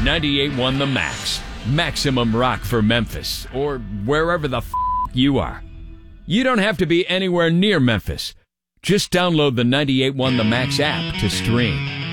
98.1 The Max. Maximum rock for Memphis, or wherever the you are. You don't have to be anywhere near Memphis. Just download the 98.1 The Max app to stream.